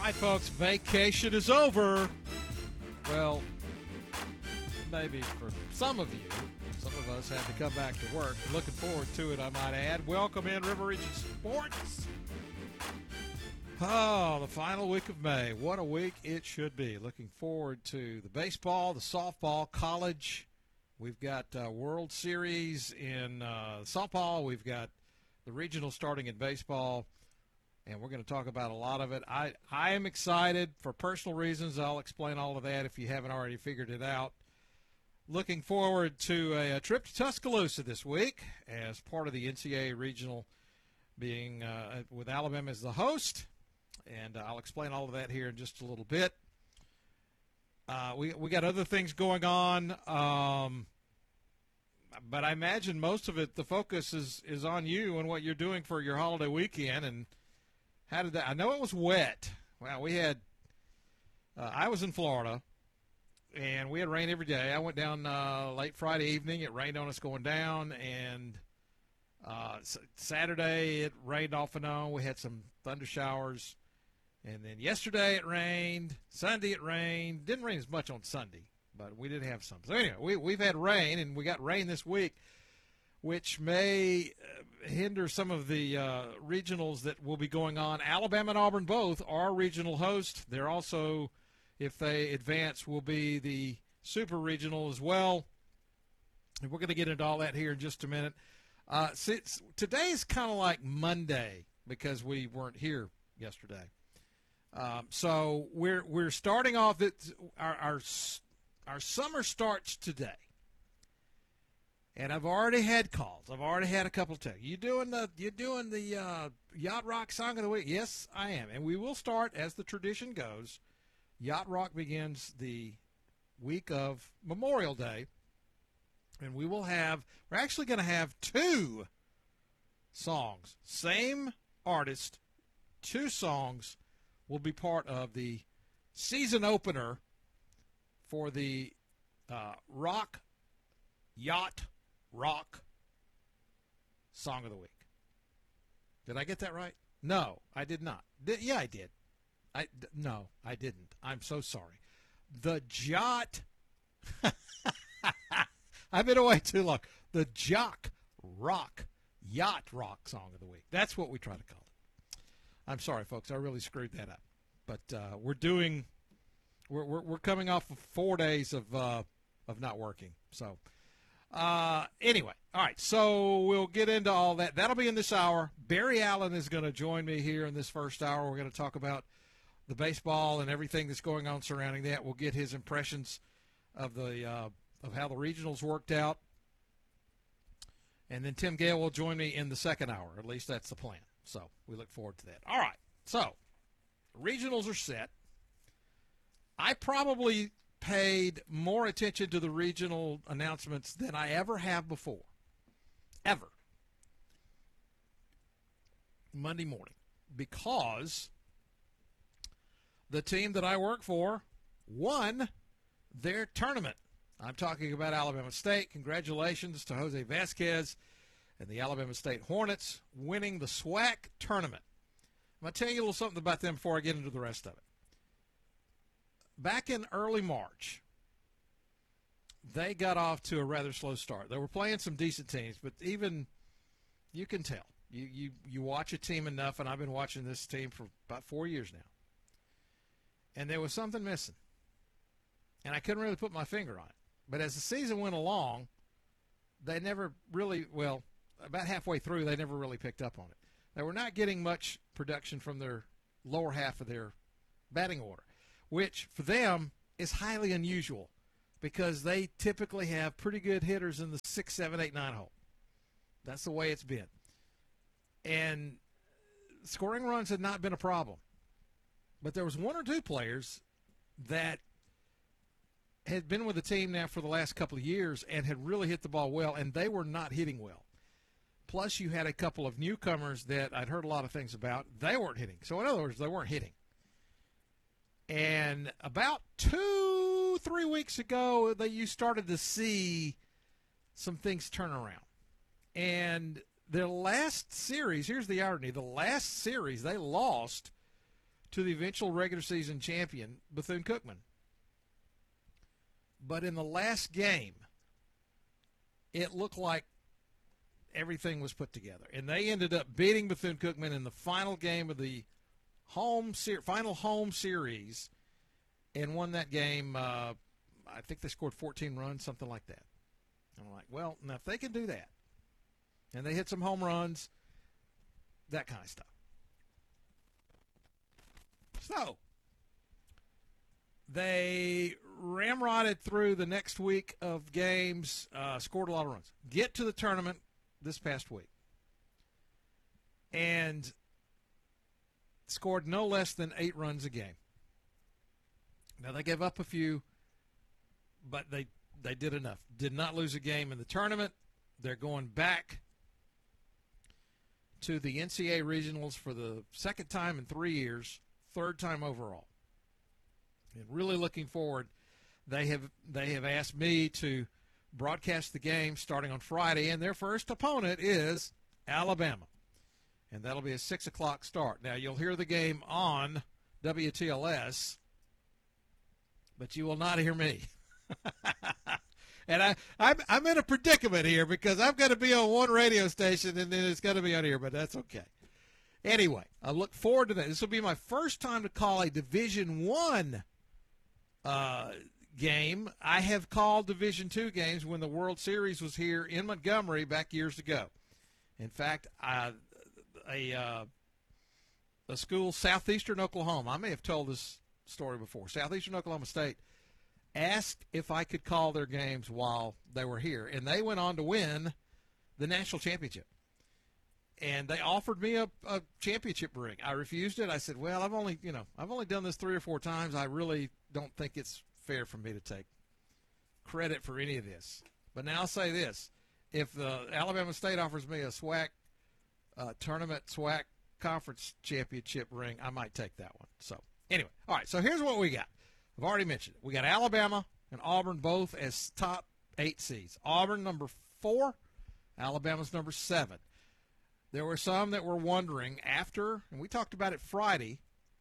right, folks, vacation is over. Well, maybe for some of you. Some of us had to come back to work. Looking forward to it, I might add. Welcome in River Region Sports. Oh, the final week of May. What a week it should be. Looking forward to the baseball, the softball, college. We've got World Series in softball. We've got the regional starting in baseball. And we're going to talk about a lot of it. I am excited for personal reasons. I'll explain all of that if you haven't already figured it out. Looking forward to a trip to Tuscaloosa this week as part of the NCAA regional, being with Alabama as the host. And I'll explain all of that here in just a little bit. We got other things going on, but I imagine most of it, the focus is on you and what you're doing for your holiday weekend. And how did that? I know it was wet. Well, we had. I was in Florida, and we had rain every day. I went down late Friday evening. It rained on us going down, and Saturday it rained off and on. We had some thunder showers, and then yesterday it rained. Sunday it rained. Didn't rain as much on Sunday, but we did have some. So anyway, we've had rain, and we got rain this week, which may hinder some of the regionals that will be going on. Alabama and Auburn both are regional hosts. They're also, if they advance, will be the super regional as well. And we're going to get into all that here in just a minute. Today is kind of like Monday because we weren't here yesterday. So we're starting off. Our summer starts today. And I've already had calls. I've already had a couple of texts. You doing the Yacht Rock Song of the Week? Yes, I am. And we will start, as the tradition goes. Yacht Rock begins the week of Memorial Day. And we're actually going to have two songs. Same artist, two songs will be part of the season opener for the Yacht Rock Song of the Week. Did I get that right? No, I did not. Yeah, I did. No, I didn't. I'm so sorry. The Yacht. I've been away too long. The Yacht Rock Song of the Week. That's what we try to call it. I'm sorry, folks. I really screwed that up. But we're coming off of 4 days of not working. So. Anyway, all right, so we'll get into all that. That'll be in this hour. Barry Allen is going to join me here in this first hour. We're going to talk about the baseball and everything that's going on surrounding that. We'll get his impressions of of how the regionals worked out. And then Tim Gale will join me in the second hour. At least that's the plan. So we look forward to that. All right, so regionals are set. I probably paid more attention to the regional announcements than I ever have before. Ever. Monday morning. Because the team that I work for won their tournament. I'm talking about Alabama State. Congratulations to Jose Vasquez and the Alabama State Hornets winning the SWAC tournament. I'm going to tell you a little something about them before I get into the rest of it. Back in early March, they got off to a rather slow start. They were playing some decent teams, but even you can tell. You watch a team enough, and I've been watching this team for about 4 years now, and there was something missing. And I couldn't really put my finger on it. But as the season went along, they never really, well, about halfway through, they never really picked up on it. They were not getting much production from their lower half of their batting order, which for them is highly unusual because they typically have pretty good hitters in the 6, 7, 8, 9 hole. That's the way it's been. And scoring runs had not been a problem. But there was one or two players that had been with the team now for the last couple of years and had really hit the ball well, and they were not hitting well. Plus, you had a couple of newcomers that I'd heard a lot of things about. They weren't hitting. So, in other words, they weren't hitting. And about 2-3 weeks ago, you started to see some things turn around. And their last series, here's the irony, the last series they lost to the eventual regular season champion, Bethune-Cookman. But in the last game, it looked like everything was put together. And they ended up beating Bethune-Cookman in the final game of the final home series and won that game. I think they scored 14 runs, something like that. I'm like, well, now if they can do that, and they hit some home runs, that kind of stuff. So they ramrodded through the next week of games, scored a lot of runs. Get to the tournament this past week, and scored no less than 8 runs a game. Now, they gave up a few, but they did enough. Did not lose a game in the tournament. They're going back to the NCAA regionals for the second time in 3 years, third time overall. And really looking forward. They have asked me to broadcast the game starting on Friday, and their first opponent is Alabama. And that'll be a 6 o'clock start. Now, you'll hear the game on WTLS, but you will not hear me. And I'm in a predicament here because I'm going to be on one radio station, and then it's going to be on here, but that's okay. Anyway, I look forward to that. This will be my first time to call a Division I game. I have called Division II games when the World Series was here in Montgomery back years ago. In fact, a school, Southeastern Oklahoma, I may have told this story before, Southeastern Oklahoma State asked if I could call their games while they were here, and they went on to win the national championship. And they offered me a championship ring. I refused it. I said, well, I've only done this 3 or 4 times. I really don't think it's fair for me to take credit for any of this. But now I'll say this. If the Alabama State offers me a SWAC tournament, SWAC conference championship ring, I might take that one. So anyway, all right, so here's what we got. I've already mentioned it. We got Alabama and Auburn both as top 8 seeds. Auburn number 4, Alabama's number 7. There were some that were wondering after, and we talked about it Friday,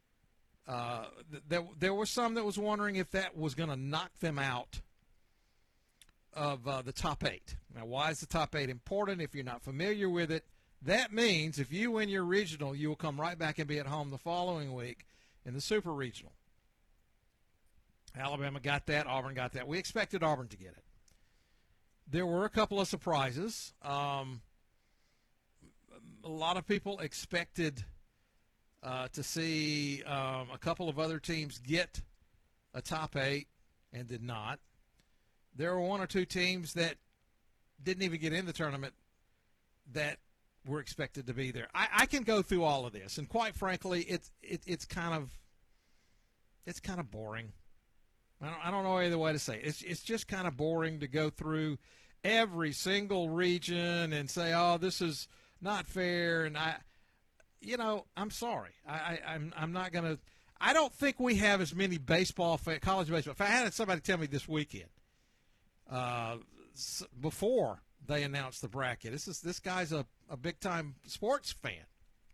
there was some that was wondering if that was going to knock them out of the top 8. Now, why is the top 8 important? If you're not familiar with it, that means if you win your regional, you will come right back and be at home the following week in the Super Regional. Alabama got that. Auburn got that. We expected Auburn to get it. There were a couple of surprises. A lot of people expected to see a couple of other teams get a top 8 and did not. There were 1 or 2 teams that didn't even get in the tournament that were expected to be there. I can go through all of this, and quite frankly, it's kind of boring. I don't know either way to say it. It's just kind of boring to go through every single region and say, oh, this is not fair, and I'm sorry. I'm not going to – I don't think we have as many college baseball. If I had somebody tell me this weekend before they announced the bracket, this guy's a big-time sports fan,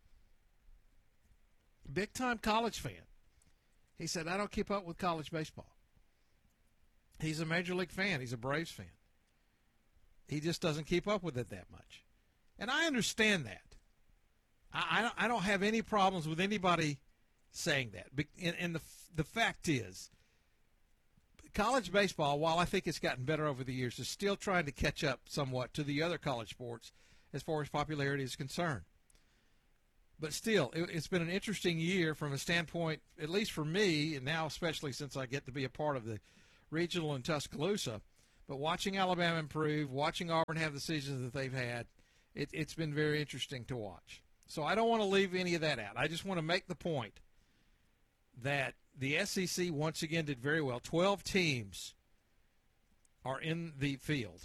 big-time college fan. He said, I don't keep up with college baseball. He's a Major League fan. He's a Braves fan. He just doesn't keep up with it that much. And I understand that. I don't have any problems with anybody saying that. And the fact is, college baseball, while I think it's gotten better over the years, is still trying to catch up somewhat to the other college sports as far as popularity is concerned. But still, it's been an interesting year from a standpoint, at least for me, and now especially since I get to be a part of the regional in Tuscaloosa. But watching Alabama improve, watching Auburn have the seasons that they've had, it's been very interesting to watch. So I don't want to leave any of that out. I just want to make the point that the SEC once again did very well. 12 teams are in the field.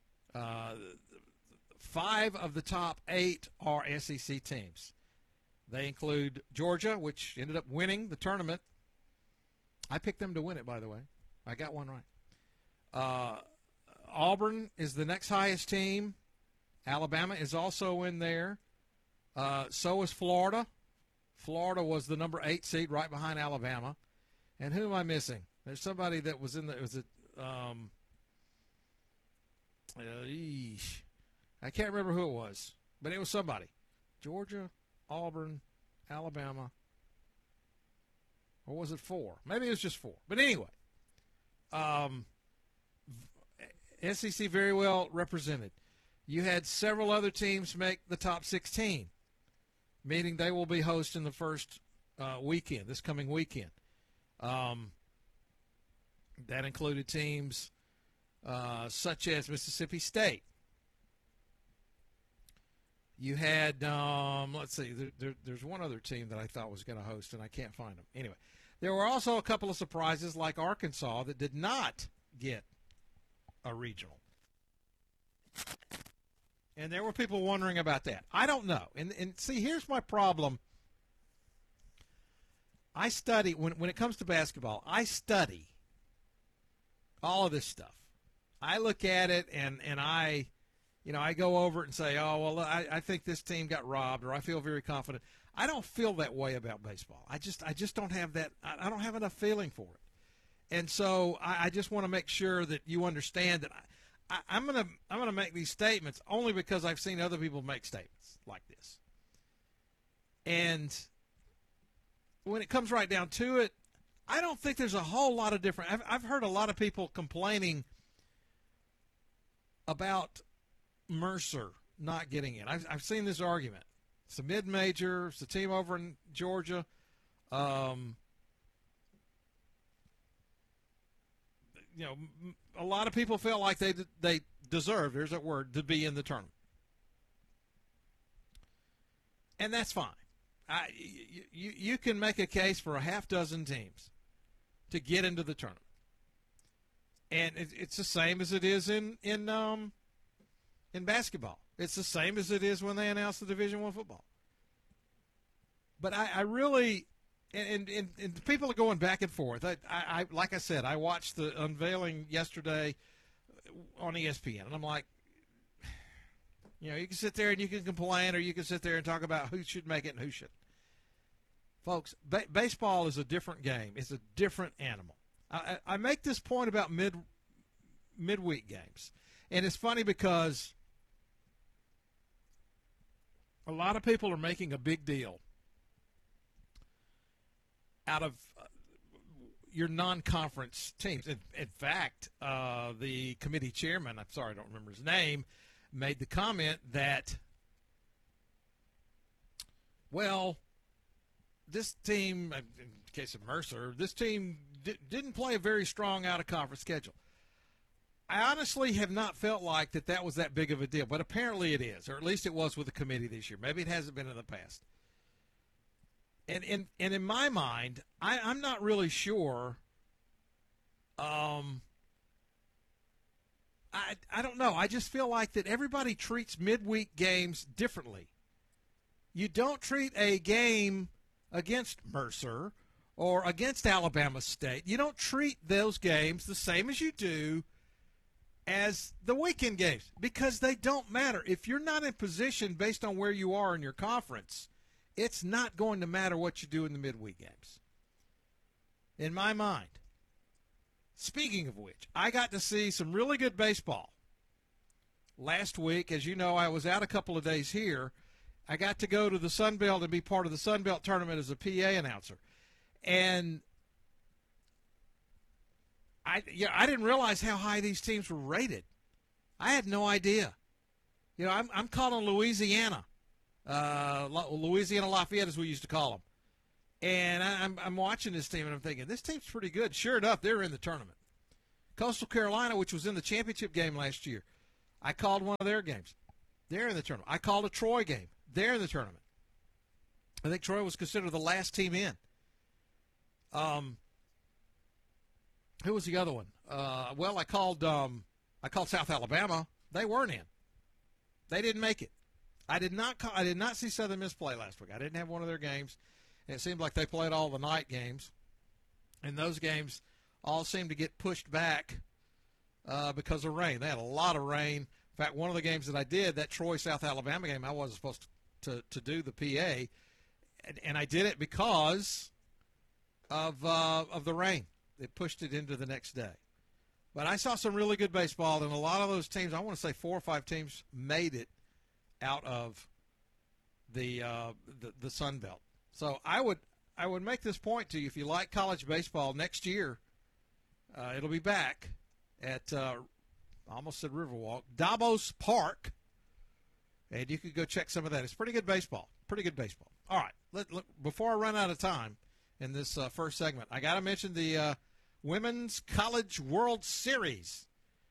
5 of the top 8 are SEC teams. They include Georgia, which ended up winning the tournament. I picked them to win it, by the way. I got one right. Auburn is the next highest team. Alabama is also in there. So is Florida. Florida was the number 8 seed right behind Alabama. And who am I missing? There's somebody that was in the – was it I can't remember who it was, but it was somebody. Georgia, Auburn, Alabama. Or was it 4? Maybe it was just 4. But anyway, SEC very well represented. You had several other teams make the top 16, meaning they will be hosting the first weekend, this coming weekend. That included teams such as Mississippi State. You had, let's see, there's one other team that I thought was going to host, and I can't find them. Anyway, there were also a couple of surprises like Arkansas that did not get a regional. And there were people wondering about that. I don't know. And see, here's my problem. I study, when it comes to basketball, I study all of this stuff. I look at it and I go over it and say, oh, well, I think this team got robbed, or I feel very confident. I don't feel that way about baseball. I just don't have that. I don't have enough feeling for it. And so I just want to make sure that you understand that I'm gonna make these statements only because I've seen other people make statements like this. And when it comes right down to it, I don't think there's a whole lot of different. I've heard a lot of people complaining about Mercer not getting in. I've seen this argument. It's a mid-major. It's a team over in Georgia. A lot of people felt like they deserved, there's that word, to be in the tournament. And that's fine. You can make a case for a half dozen teams to get into the tournament. And it's the same as it is in basketball. It's the same as it is when they announce the Division I football. But I really, and people are going back and forth. I like I said, I watched the unveiling yesterday on ESPN, and I'm like, you can sit there and you can complain, or you can sit there and talk about who should make it and who shouldn't. Folks, baseball is a different game. It's a different animal. I make this point about midweek games, and it's funny because a lot of people are making a big deal out of your non-conference teams. In fact, the committee chairman, I'm sorry, I don't remember his name, made the comment that, well, this team, in the case of Mercer, this team didn't play a very strong out-of-conference schedule. I honestly have not felt like that was that big of a deal, but apparently it is, or at least it was with the committee this year. Maybe it hasn't been in the past. And in my mind, I'm not really sure. I don't know. I just feel like that everybody treats midweek games differently. You don't treat a game against Mercer or against Alabama State. You don't treat those games the same as you do as the weekend games, because they don't matter. If you're not in position based on where you are in your conference, it's not going to matter what you do in the midweek games, in my mind. Speaking of which, I got to see some really good baseball last week. As you know, I was out a couple of days here. I got to go to the Sun Belt and be part of the Sun Belt tournament as a PA announcer. And I didn't realize how high these teams were rated. I had no idea. I'm calling Louisiana. Louisiana Lafayette, as we used to call them. And I'm watching this team, and I'm thinking, this team's pretty good. Sure enough, they're in the tournament. Coastal Carolina, which was in the championship game last year, I called one of their games. They're in the tournament. I called a Troy game. They're in the tournament. I think Troy was considered the last team in. Who was the other one? Well, I called South Alabama. They weren't in. They didn't make it. I did not see Southern Miss play last week. I didn't have one of their games. And it seemed like they played all the night games. And those games all seemed to get pushed back because of rain. They had a lot of rain. In fact, one of the games that I did, that Troy-South Alabama game, I wasn't supposed to do the PA. and I did it because of the rain. It pushed it into the next day. But I saw some really good baseball, and a lot of those teams, I want to say 4 or 5 teams, made it out of the Sun Belt. So I would make this point to you: if you like college baseball, next year it'll be back at I almost said Riverwalk, Davos Park, and you could go check some of that. It's pretty good baseball. Pretty good baseball. All right, before I run out of time in this first segment, I got to mention the Women's College World Series.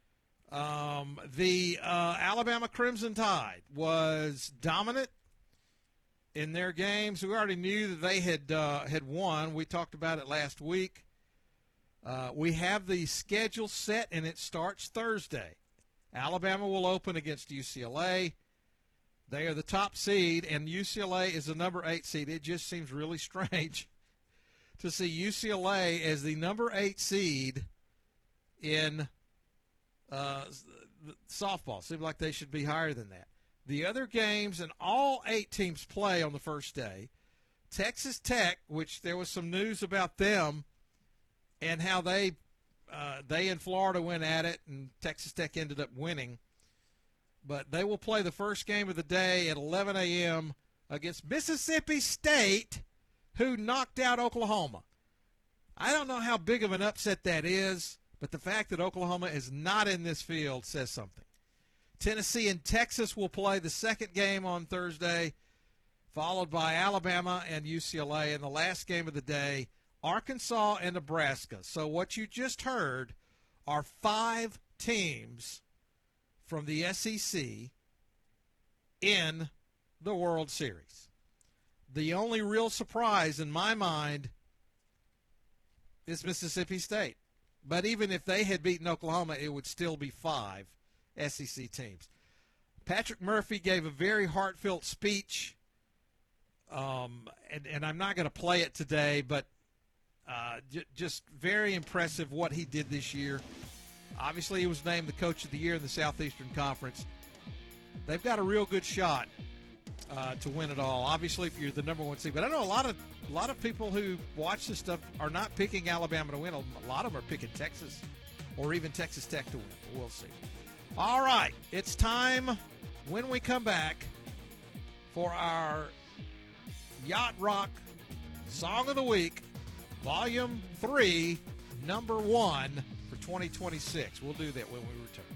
The Alabama Crimson Tide was dominant in their games. We already knew that they had won. We talked about it last week. We have the schedule set, and it starts Thursday. Alabama will open against UCLA. They are the top seed, and UCLA is the number 8 seed. It just seems really strange to see UCLA as the number 8 seed in softball. Seems like they should be higher than that. The other games, and all 8 teams play on the first day. Texas Tech, which there was some news about them and how they in Florida went at it, and Texas Tech ended up winning. But they will play the first game of the day at 11 a.m. against Mississippi State, who knocked out Oklahoma. I don't know how big of an upset that is, but the fact that Oklahoma is not in this field says something. Tennessee and Texas will play the second game on Thursday, followed by Alabama and UCLA. And the last game of the day, Arkansas and Nebraska. So what you just heard are 5 teams from the SEC in the World Series. The only real surprise in my mind is Mississippi State. But even if they had beaten Oklahoma, it would still be 5 SEC teams. Patrick Murphy gave a very heartfelt speech, and I'm not going to play it today, but just very impressive what he did this year. Obviously, he was named the Coach of the Year in the Southeastern Conference. They've got a real good shot to win it all. Obviously, if you're the number 1 seed, but I know a lot of people who watch this stuff are not picking Alabama to win. A lot of them are picking Texas or even Texas Tech to win. We'll see. All right, it's time when we come back for our Yacht Rock Song of the Week, Volume 3, Number 1 for 2026. We'll do that when we return.